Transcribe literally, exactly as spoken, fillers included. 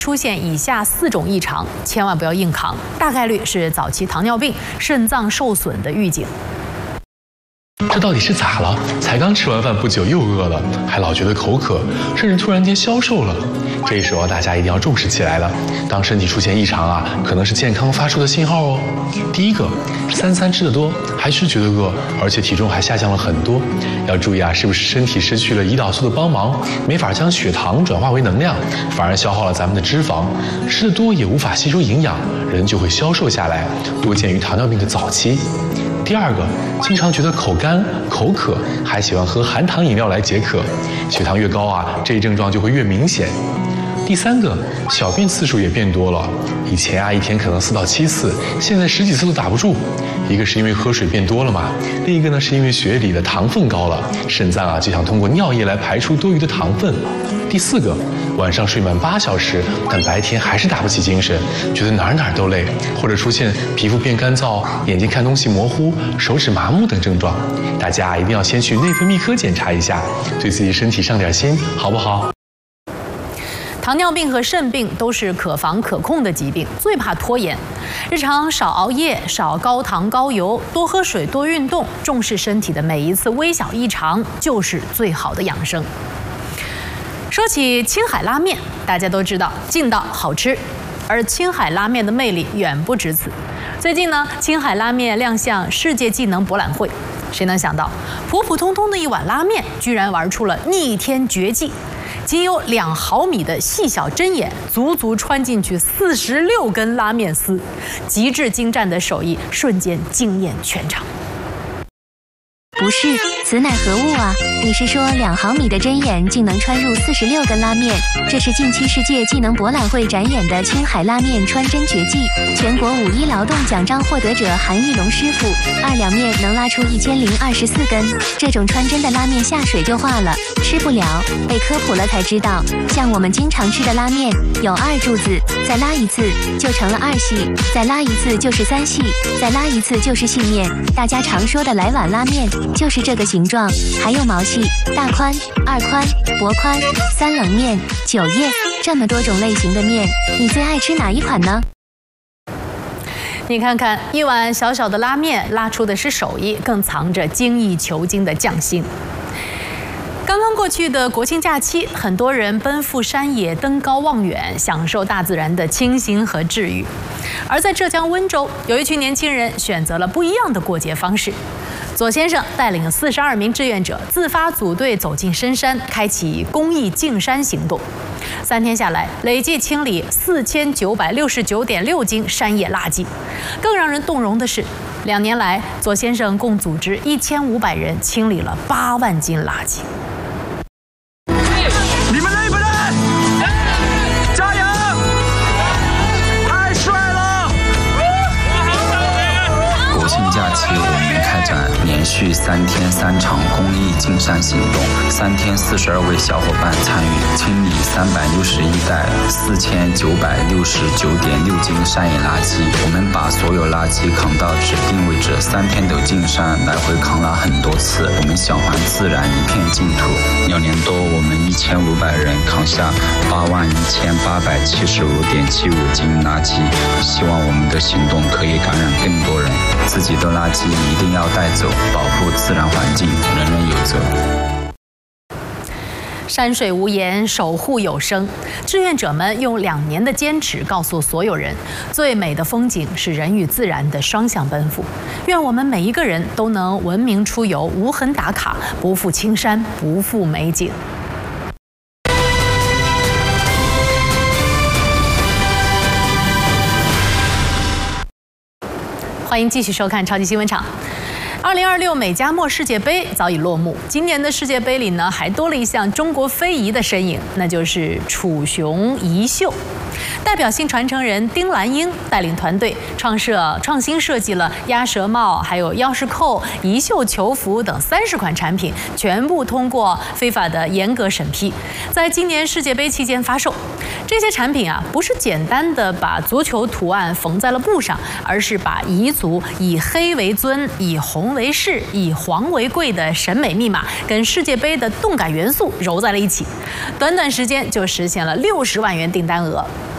出现以下四种异常，千万不要硬扛，大概率是早期糖尿病、肾脏受损的预警。 这到底是咋了？才刚吃完饭不久又饿了，还老觉得口渴，甚至突然间消瘦了。这时候大家一定要重视起来了。当身体出现异常啊，可能是健康发出的信号哦。第一个，三餐吃得多，还是觉得饿，而且体重还下降了很多。要注意啊，是不是身体失去了胰岛素的帮忙，没法将血糖转化为能量，反而消耗了咱们的脂肪。吃得多也无法吸收营养，人就会消瘦下来，多见于糖尿病的早期。 第二个，经常觉得口干、口渴，还喜欢喝含糖饮料来解渴，血糖越高啊，这一症状就会越明显。第三个，小便次数也变多了，以前啊一天可能四到七次，现在十几次都打不住。一个是因为喝水变多了嘛，另一个呢是因为血里的糖分高了，肾脏啊就想通过尿液来排出多余的糖分。第四个，晚上睡满八小时，但白天还是打不起精神，觉得哪儿哪儿都累，或者出现皮肤变干燥、眼睛看东西模糊、手指麻木等症状。大家一定要先去内分泌科检查一下，对自己身体上点心，好不好？ 糖尿病和肾病都是可防可控的疾病，最怕拖延。日常少熬夜，少高糖高油，多喝水，多运动，重视身体的每一次微小异常，就是最好的养生。说起青海拉面，大家都知道劲道好吃，而青海拉面的魅力远不止此。最近呢，青海拉面亮相世界技能博览会，谁能想到，普普通通的一碗拉面，居然玩出了逆天绝技。 仅有两毫米的细小针眼，足足穿进去四十六根拉面丝，极致精湛的手艺瞬间惊艳全场。 不是，此乃何物啊？你是说两毫米的针眼竟能穿入四十六根拉面？这是近期世界技能博览会展演的青海拉面穿针绝技。全国五一劳动奖章获得者韩玉龙师傅，二两面能拉出一千零二十四根。这种穿针的拉面下水就化了，吃不了。被科普了才知道，像我们经常吃的拉面有二柱子，再拉一次就成了二细，再拉一次就是三细，再拉一次就是细面。大家常说的来碗拉面。 就是这个形状，还有毛细、大宽、二宽、薄宽、三冷面、九叶，这么多种类型的面，你最爱吃哪一款呢？ 你看看，一碗小小的拉面，拉出的是手艺，更藏着精益求精的匠心。 刚刚过去的国庆假期，很多人奔赴山野，登高望远，享受大自然的清新和治愈。而在浙江温州，有一群年轻人选择了不一样的过节方式。左先生带领四十二名志愿者自发组队走进深山，开启公益净山行动。三天下来，累计清理四千九百六十九点六斤山野垃圾。更让人动容的是，两年来，左先生共组织一千五百人清理了八万斤垃圾。 你们累不累？加油！太帅了！ 国庆假期，我们开展连续三天三场公益净山行动，三天四十二位小伙伴参与清理三百六十一袋四千九百六十九点六斤山野垃圾。我们把所有垃圾扛到指定位置，三天的进山，来回扛了很多次。我们想还自然一片净土。两年多，我们一千五百人扛下八万一千八百七十五点七五斤垃圾。希望我们的行动可以感染更多人。自己的垃圾一定要带走，保护自然环境，人人有责。 山水无言，守护有声。志愿者们用两年的坚持，告诉所有人，最美的风景是人与自然的双向奔赴。愿我们每一个人都能文明出游，无痕打卡，不负青山，不负美景。欢迎继续收看超级新闻场。二零二六美加墨世界杯早已落幕，今年的世界杯里呢，还多了一项中国非遗的身影，那就是楚雄遗绣。代表性传承人丁兰英带领团队创设创新设计了鸭舌帽、还有钥匙扣、遗绣球服等三十款产品，全部通过非法的严格审批，在今年世界杯期间发售。这些产品啊，不是简单的把足球图案缝在了布上，而是把彝族以黑为尊、以红为饰、以黄为贵的审美密码跟世界杯的动感元素揉在了一起，短短时间就实现了六十万元订单额。